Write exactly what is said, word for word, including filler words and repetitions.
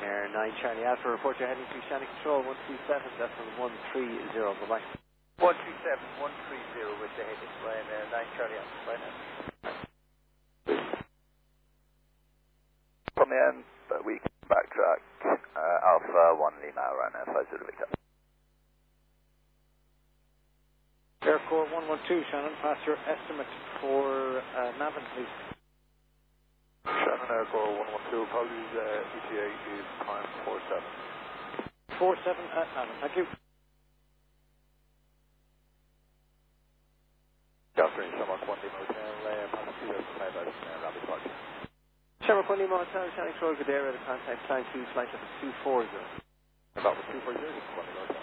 Air nine Charlie Alpha, report you're heading to Shannon Control one two seven, decimal one three zero, bye-bye. one two seven, one three zero with the heading, Ryanair nine Charlie Alpha, bye now. From the end, but we can backtrack, uh, Alpha one Lima, Ryanair five zero Victor. Aircore one one two, Shannon, pass your estimate for uh, Navan, please. Shannon Aircore one one two, apologies, uh, E T A is time four seven. four seven at Navan, thank you. Catherine, Shamrock one Lima Hotel, uh, Papa Peter, five out, uh, Rabbit Park. Shamrock one Lima Hotel, Shannon Control, good area, the contact, line two, flight level two four zero. About two four zero, one Lima Hotel.